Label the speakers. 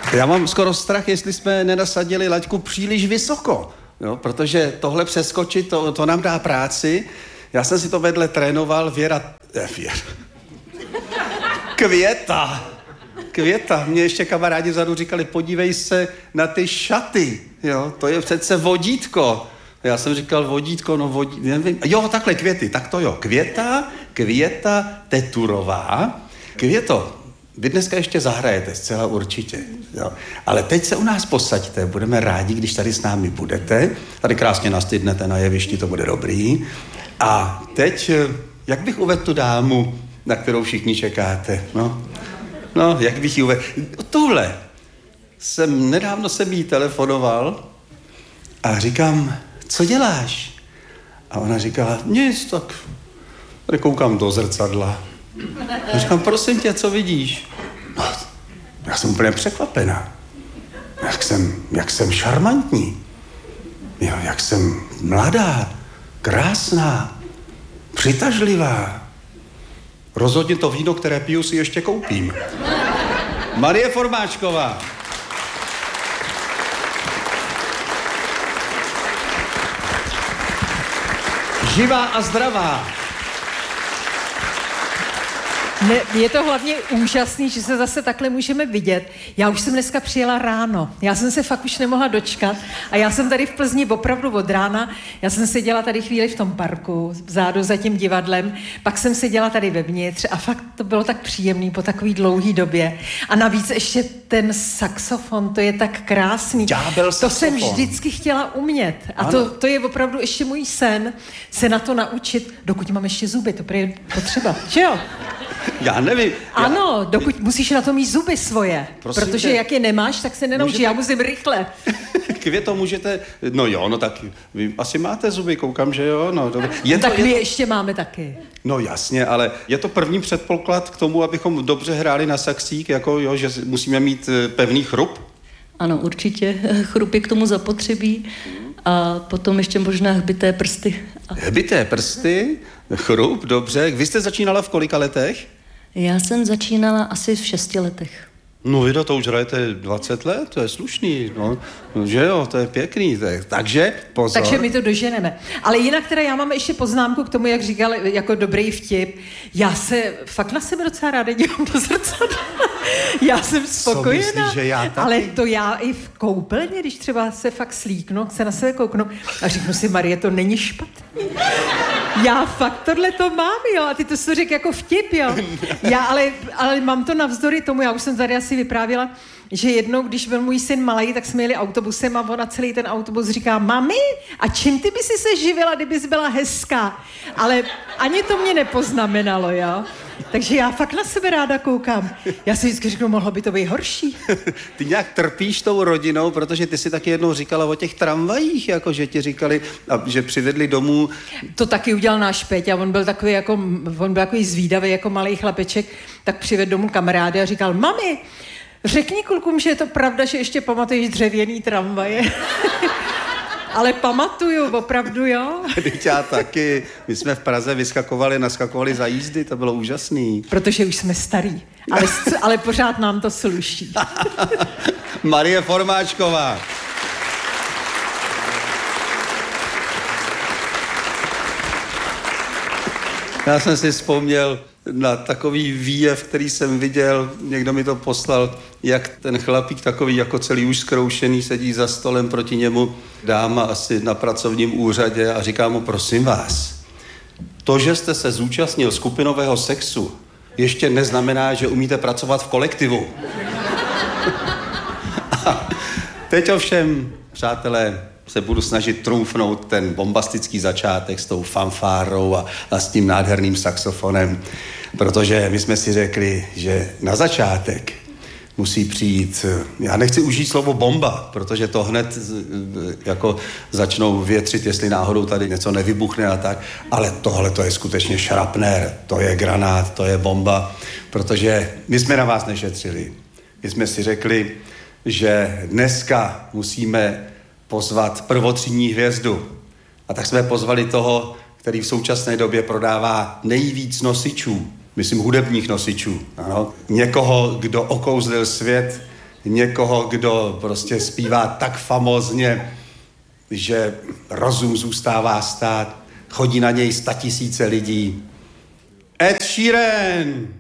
Speaker 1: Já mám skoro strach, jestli jsme nenasadili laťku příliš vysoko, jo? Protože tohle přeskočit, to nám dá práci. Já jsem si to vedle trénoval, Květa. Mě ještě kamarádi vzadu říkali, podívej se na ty šaty, jo? To je přece vodítko. Já jsem říkal vodítko, nevím. Jo, takhle květy, tak to jo. Květa Teturová. Květo, vy dneska ještě zahrajete, zcela určitě. Jo. Ale teď se u nás posaďte, budeme rádi, když tady s námi budete. Tady krásně nastydnete na jevišti, to bude dobrý. A teď, jak bych uvedl tu dámu, na kterou všichni čekáte? No, jak bych ji uvedl? Tuhle. Nedávno jsem jí telefonoval a říkám, co děláš? A ona říkala, nic, tak tady koukám do zrcadla. A říkám, prosím tě, co vidíš? No, já jsem úplně překvapená. Jak jsem šarmantní. Jo, jak jsem mladá, krásná, přitažlivá. Rozhodně to víno, které piju, si ještě koupím. Marie Formáčková. Živá a zdravá.
Speaker 2: Je to hlavně úžasný, že se zase takhle můžeme vidět. Já už jsem dneska přijela ráno. Já jsem se fakt už nemohla dočkat. A já jsem tady v Plzni opravdu od rána. Já jsem seděla tady chvíli v tom parku, vzadu za tím divadlem. Pak jsem seděla tady vevnitř a fakt to bylo tak příjemný po takový dlouhý době. A navíc ještě ten saxofon, to je tak krásný.
Speaker 1: Ďábel saxofon.
Speaker 2: To jsem vždycky chtěla umět. A to je opravdu ještě můj sen, se na to naučit, dokud mám ještě zuby. To je potřeba, že jo?
Speaker 1: Já nevím.
Speaker 2: Ano, dokud musíš na to mít zuby svoje.
Speaker 1: Prosím
Speaker 2: protože
Speaker 1: tě,
Speaker 2: jak je nemáš, tak se nenaučí. Já musím rychle.
Speaker 1: Květo, můžete... No tak vy asi máte zuby, koukám, že jo? No, dobře.
Speaker 2: My ještě máme taky.
Speaker 1: No jasně, ale je to první předpoklad k tomu, abychom dobře hráli na saxík, jako jo, že musíme mít pevný chrup?
Speaker 3: Ano, určitě. Chrup je k tomu zapotřebí. A potom ještě možná hbité prsty.
Speaker 1: Hbité prsty? Chrup, dobře. Vy jste začínala v kolika letech?
Speaker 3: Já jsem začínala asi v 6 letech.
Speaker 1: No vy to už hrajete 20 let, to je slušný, no, že jo, to je pěkný, takže pozor.
Speaker 2: Takže my to doženeme. Ale jinak teda já mám ještě poznámku k tomu, jak říkal, jako dobrý vtip. Já se fakt na sebe docela ráda dívám do zrcadla. Já jsem spokojená.
Speaker 1: Co myslíš, že já taky?
Speaker 2: Ale to já i v koupelně, když třeba se fakt slíknu, se na sebe kouknu a řeknu si, Marie, to není špatný. Já fakt tohle to mám, jo, a ty to si řekl jako vtip, jo. Já ale mám to navzdory tomu, já už jsem tady asi vyprávěla, že jednou, když byl můj syn malý, tak jsme jeli autobusem a ona celý ten autobus říká, mami, a čím ty by si se živila, kdybys byla hezká? Ale ani to mě nepoznamenalo, jo. Takže já fakt na sebe ráda koukám. Já si vždycky řeknu, mohlo by to být horší.
Speaker 1: Ty nějak trpíš tou rodinou, protože ty si taky jednou říkala o těch tramvajích, jako že ti říkali, že přivedli domů.
Speaker 2: To taky udělal náš Péťa, on byl takový zvídavý jako malý chlapeček, tak přivedl domů kamarády a říkal, mami, řekni klukům, že je to pravda, že ještě pamatuješ dřevěný tramvaje. Ale pamatuju, opravdu, jo.
Speaker 1: Teď já taky. My jsme v Praze naskakovali za jízdy, to bylo úžasný.
Speaker 2: Protože už jsme starý, ale pořád nám to sluší.
Speaker 1: Marie Formáčková. Já jsem si vzpomněl na takový výjev, který jsem viděl, někdo mi to poslal, jak ten chlapík takový jako celý už zkroušený sedí za stolem proti němu dáma asi na pracovním úřadě a říká mu, prosím vás, to, že jste se zúčastnil skupinového sexu, ještě neznamená, že umíte pracovat v kolektivu. A teď ovšem, přátelé, se budu snažit trumfnout ten bombastický začátek s tou fanfárou a s tím nádherným saxofonem, protože my jsme si řekli, že na začátek musí přijít, já nechci užít slovo bomba, protože to hned jako začnou větřit, jestli náhodou tady něco nevybuchne a tak, ale tohle to je skutečně šrapnér, to je granát, to je bomba, protože my jsme na vás nešetřili. My jsme si řekli, že dneska musíme pozvat prvotřídní hvězdu. A tak jsme pozvali toho, který v současné době prodává nejvíc nosičů, myslím hudebních nosičů. Ano. Někoho, kdo okouzlil svět někoho, kdo prostě zpívá tak famózně, že rozum zůstává stát, chodí na něj 100 000 lidí. Ed Sheeran!